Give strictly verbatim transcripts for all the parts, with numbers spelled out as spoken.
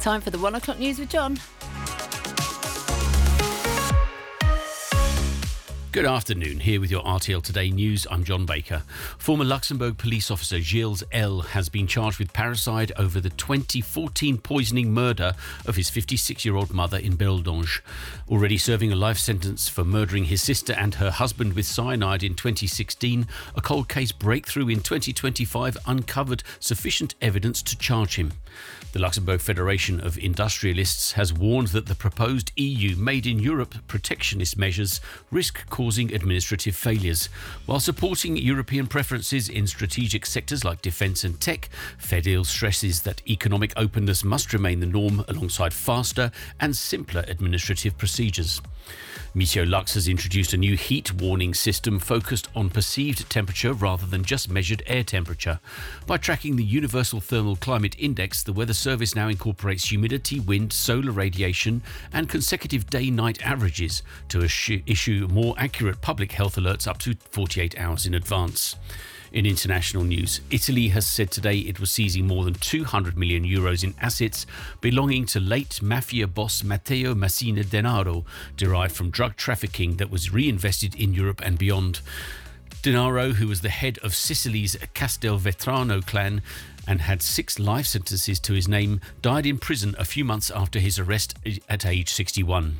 Time for the one o'clock news with John. Good afternoon. Here with your R T L Today news, I'm John Baker. Former Luxembourg police officer Gilles L. has been charged with parricide over the twenty fourteen poisoning murder of his fifty-six-year-old mother in Beldange. Already serving a life sentence for murdering his sister and her husband with cyanide in twenty sixteen, a cold case breakthrough in twenty twenty-five uncovered sufficient evidence to charge him. The Luxembourg Federation of Industrialists has warned that the proposed E U Made in Europe protectionist measures risk causing administrative failures. While supporting European preferences in strategic sectors like defence and tech, FedIL stresses that economic openness must remain the norm alongside faster and simpler administrative procedures. Meteolux has introduced a new heat warning system focused on perceived temperature rather than just measured air temperature. By tracking the Universal Thermal Climate Index, the weather service now incorporates humidity, wind, solar radiation and consecutive day-night averages to issue more accurate public health alerts up to forty-eight hours in advance. In international news, Italy has said today it was seizing more than two hundred million euros in assets belonging to late mafia boss Matteo Messina Denaro, derived from drug trafficking that was reinvested in Europe and beyond. Denaro, who was the head of Sicily's Castelvetrano clan and had six life sentences to his name, died in prison a few months after his arrest at age sixty-one.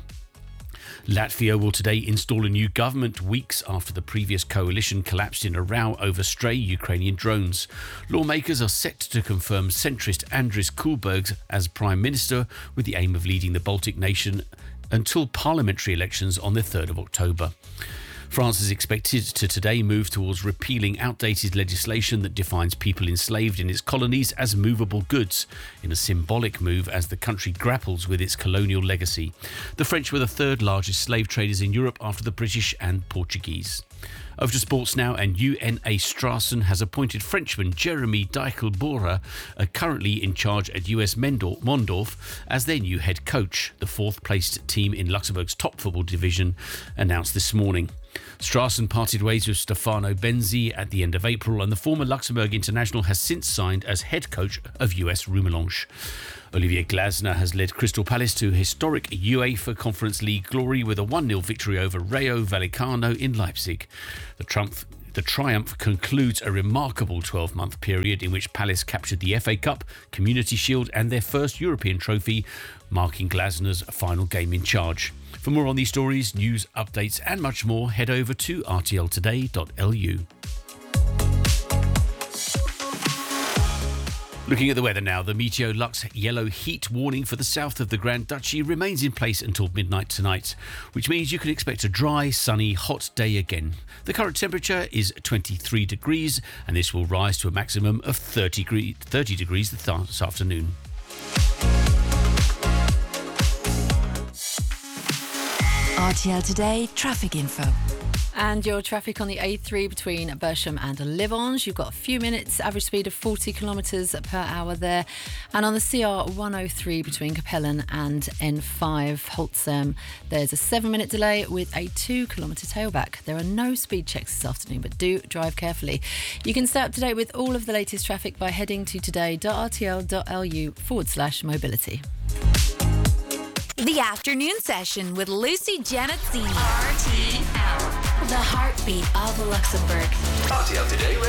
Latvia will today install a new government weeks after the previous coalition collapsed in a row over stray Ukrainian drones. Lawmakers are set to confirm centrist Andris Kulbergs as Prime Minister with the aim of leading the Baltic nation until parliamentary elections on the third of October. France is expected to today move towards repealing outdated legislation that defines people enslaved in its colonies as movable goods, in a symbolic move as the country grapples with its colonial legacy. The French were the third largest slave traders in Europe after the British and Portuguese. Over to sports now, and U N A Strassen has appointed Frenchman Jeremy Dickel-Bora, uh, currently in charge at U S Mondorf, as their new head coach. The fourth-placed team in Luxembourg's top football division announced this morning. Strassen parted ways with Stefano Benzi at the end of April, and the former Luxembourg international has since signed as head coach of U S Rumelange. Olivier Glasner has led Crystal Palace to historic UEFA Conference League glory with a one nil victory over Rayo Vallecano in Leipzig. The Trump The triumph concludes a remarkable twelve-month period in which Palace captured the F A Cup, Community Shield and their first European trophy, marking Glasner's final game in charge. For more on these stories, news, updates and much more, head over to r t l today dot l u. Looking at the weather now, the Meteolux yellow heat warning for the south of the Grand Duchy remains in place until midnight tonight, which means you can expect a dry, sunny, hot day again. The current temperature is twenty-three degrees, and this will rise to a maximum of thirty degrees this afternoon. R T L Today traffic info. And your traffic on the A three between Bersham and Livange. You've got a few minutes, average speed of forty kilometres per hour there. And on the C R one oh three between Capellan and N five Holtsam, there's a seven minute delay with a two kilometre tailback. There are no speed checks this afternoon, but do drive carefully. You can stay up to date with all of the latest traffic by heading to today.rtl.lu forward slash mobility. The afternoon session with Lucy Janitzini. R T L, the heartbeat of Luxembourg. R T L Today.